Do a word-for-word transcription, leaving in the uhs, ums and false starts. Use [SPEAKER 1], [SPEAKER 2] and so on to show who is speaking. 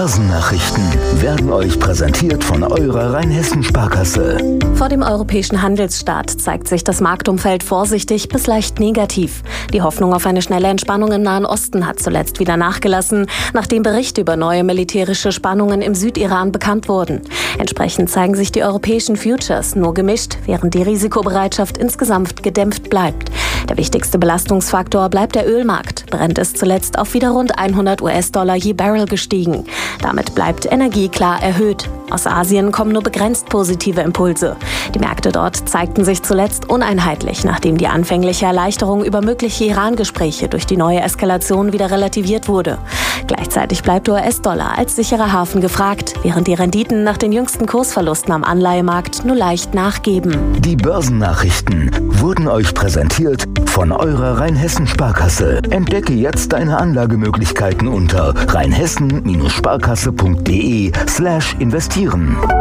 [SPEAKER 1] Börsennachrichten werden euch präsentiert von eurer Rheinhessen-Sparkasse.
[SPEAKER 2] Vor dem europäischen Handelsstart zeigt sich das Marktumfeld vorsichtig bis leicht negativ. Die Hoffnung auf eine schnelle Entspannung im Nahen Osten hat zuletzt wieder nachgelassen, nachdem Berichte über neue militärische Spannungen im Südiran bekannt wurden. Entsprechend zeigen sich die europäischen Futures nur gemischt, während die Risikobereitschaft insgesamt gedämpft bleibt. Der wichtigste Belastungsfaktor bleibt der Ölmarkt. Brent ist zuletzt auf wieder rund hundert US-Dollar je Barrel gestiegen. Damit bleibt Energie klar erhöht. Aus Asien kommen nur begrenzt positive Impulse. Die Märkte dort zeigten sich zuletzt uneinheitlich, nachdem die anfängliche Erleichterung über mögliche Iran-Gespräche durch die neue Eskalation wieder relativiert wurde. Gleichzeitig bleibt der U S-Dollar als sicherer Hafen gefragt, während die Renditen nach den jüngsten Kursverlusten am Anleihemarkt nur leicht nachgeben.
[SPEAKER 1] Die Börsennachrichten wurden euch präsentiert von eurer Rheinhessen-Sparkasse. Entdecke jetzt deine Anlagemöglichkeiten unter rheinhessen Sparkasse punkt de slash investieren.